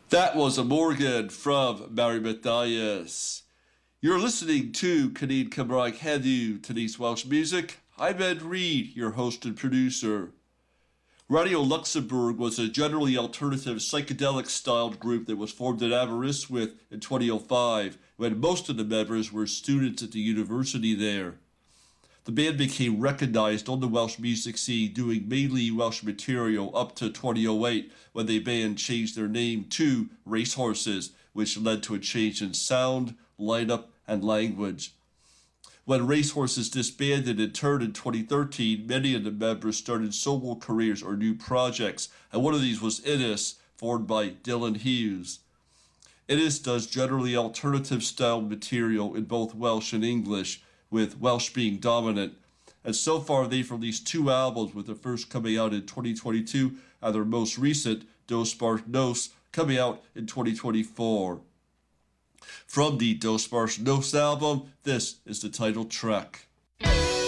That was a Morgan from Mary Mathias. You're listening to Canneen Cymraeg Heddiw, today's Welsh music. I'm Ed Reed, your host and producer. Radio Luxembourg was a generally alternative psychedelic-styled group that was formed in Aberystwyth in 2005, when most of the members were students at the university there. The band became recognized on the Welsh music scene doing mainly Welsh material up to 2008 when the band changed their name to Racehorses, which led to a change in sound, lineup, and language. When Racehorses disbanded in turn in 2013, many of the members started solo careers or new projects, and one of these was Innes, formed by Dylan Hughes. Innes does generally alternative style material in both Welsh and English, with Welsh being dominant, and so far they've released 2 albums, with the first coming out in 2022 and their most recent, Dosbarth Nos, coming out in 2024. From the Dosbarth Nos album, this is the title track.